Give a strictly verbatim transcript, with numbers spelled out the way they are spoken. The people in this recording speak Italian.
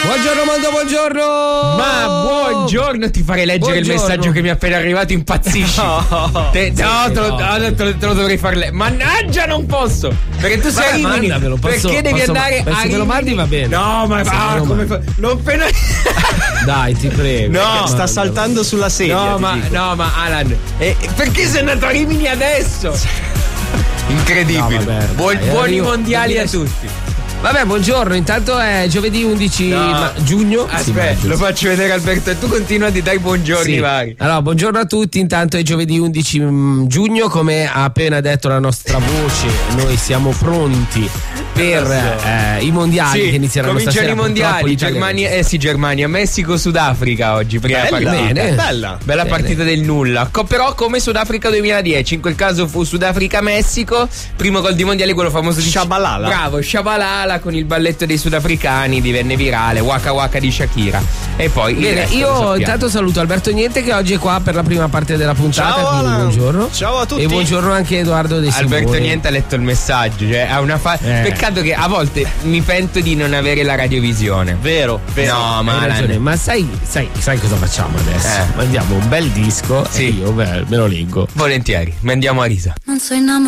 Buongiorno mondo, buongiorno. Ma buongiorno, ti farei leggere buongiorno. Il messaggio che mi è appena arrivato, impazzisci. No, te, sì, no, te, lo, no. Te, lo, te lo dovrei far leggere. Mannaggia, non posso. Perché tu sei a Rimini. Posso, perché devi posso, andare a Se me lo mandi va bene. No, ma va, come fa? Non pena... Dai, ti prego. No, sta saltando sulla sedia. No, ma dico. no, ma Alan, eh, perché sei andato a Rimini adesso? Incredibile. No, vabbè, Buon, dai, buoni io, mondiali io, a tutti. Vabbè, buongiorno, intanto è giovedì undici no. ma, giugno. Aspetta, sì, lo faccio vedere Alberto e tu continua di dare i buongiorni sì. vari. Allora, buongiorno a tutti, intanto è giovedì undici giugno, come ha appena detto la nostra voce, noi siamo pronti per eh, i mondiali sì, che inizieranno stasera. Cominciano i mondiali, Germania, eh sì, Germania, Messico, Sudafrica oggi, prima bella, partita. Bene. Bella, bella bene. Partita del nulla. Co- però come Sudafrica duemiladieci, in quel caso fu Sudafrica-Messico, primo gol di mondiali, quello famoso di Shabalala. Bravo, Shabalala con il balletto dei sudafricani, divenne virale, Waka Waka di Shakira. E poi bene, io intanto saluto Alberto Niente che oggi è qua per la prima parte della puntata. Ciao, buongiorno. Ciao a tutti. E buongiorno anche Edoardo De Simone. Alberto Niente ha letto il messaggio, cioè ha una fa- eh. Peccato che a volte mi pento di non avere la radiovisione. Vero, vero. No, ma ma sai, sai, sai cosa facciamo adesso? Eh. Mandiamo un bel disco sì. e io beh, me lo leggo. Volentieri, mandiamo a risa. Non so innamorato